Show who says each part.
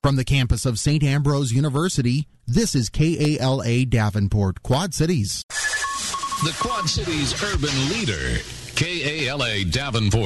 Speaker 1: From the campus of St. Ambrose University, this is KALA Davenport, Quad Cities.
Speaker 2: The Quad Cities urban leader, KALA Davenport.